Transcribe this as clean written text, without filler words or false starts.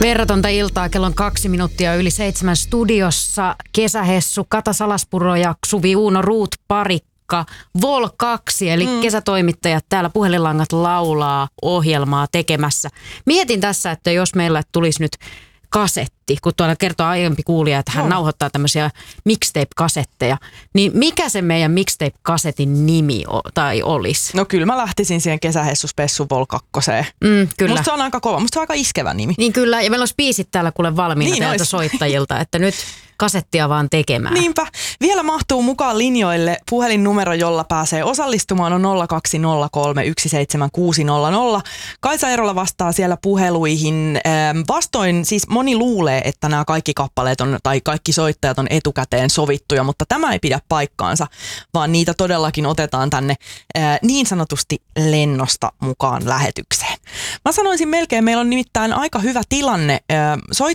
Verratonta iltaa, kello on 2 minuuttia yli 7 studiossa. Kesähessu, Kata Salaspuro ja Suvi Uuno Ruut Parikka. Vol 2, eli kesätoimittajat täällä puhelinlangat laulaa ohjelmaa tekemässä. Mietin tässä, että jos meillä tulisi nyt kasetti, kun tuolla kertoo aiempi kuulija, että hän nauhoittaa tämmöisiä mixtape-kasetteja, niin mikä se meidän mixtape-kasetin nimi tai olisi? No kyllä mä lähtisin siihen Kesähessu-spessu Vol 2. Kyllä. Musta se on aika kova, musta se on aika iskevä nimi. Niin kyllä, ja meillä olisi biisit täällä kuule valmiina niin täältä soittajilta, että nyt kasettia vaan tekemään. Niinpä. Vielä mahtuu mukaan linjoille puhelinnumero, jolla pääsee osallistumaan on 020317600. Kaisa Erola vastaa siellä puheluihin. Vastoin siis moni luulee, että nämä kaikki kappaleet on, tai kaikki soittajat on etukäteen sovittuja, mutta tämä ei pidä paikkaansa, vaan niitä todellakin otetaan tänne niin sanotusti lennosta mukaan lähetykseen. Mä sanoisin melkein, meillä on nimittäin aika hyvä tilanne.